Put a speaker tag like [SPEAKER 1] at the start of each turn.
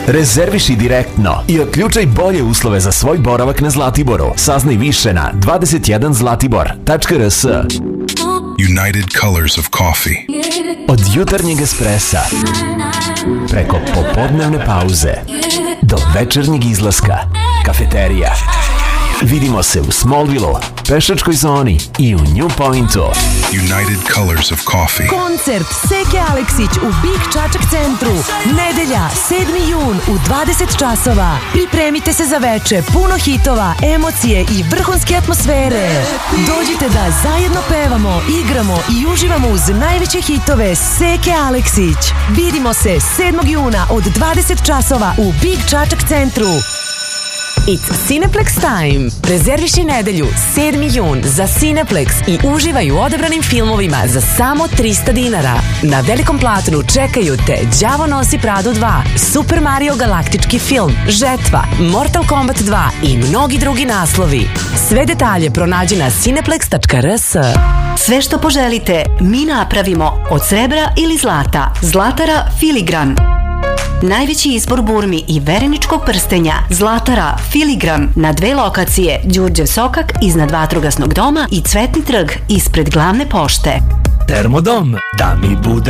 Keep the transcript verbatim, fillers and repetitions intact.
[SPEAKER 1] Rezerviši direktno i otključaj bolje uslove za svoj boravak na Zlatiboru. Saznaj više na dvadeset jedan zlatibor tačka r s.
[SPEAKER 2] United Colors of Coffee.
[SPEAKER 1] Od jutarnjeg espresa preko popodnevne pauze do večernjeg izlaska, kafeterija. Vidimo se u Smallville-u, pešačkoj zoni i u New Pointu.
[SPEAKER 2] United Colors of Coffee.
[SPEAKER 3] Koncert Seke Aleksić u Big Čačak centru. Nedelja, sedmi jun u dvadeset časova. Pripremite se za veče puno hitova, emocije i vrhunske atmosfere. Dođite da zajedno pevamo, igramo i uživamo uz najveće hitove Seke Aleksić. Vidimo se sedmog juna od dvadeset časova u Big Čačak centru. It's Cineplex time. Rezerviši nedelju, sedmi jun za Cineplex i uživaj u odabranim filmovima za samo trista dinara. Na velikom platnu čekaju te Đavo nosi Pradu dva, Super Mario galaktički film, Žetva, Mortal Kombat dva i mnogi drugi naslovi. Sve detalje pronađi na cineplex tačka r s.
[SPEAKER 4] Sve što poželite, mi napravimo od srebra ili zlata. Zlatara Filigran. Najveći izbor burmi i vereničkog prstenja. Zlatara Filigran na dve lokacije, Đurđev sokak iznad Vatrogasnog doma i Cvetni trg ispred glavne pošte.
[SPEAKER 5] Termodom, da mi bude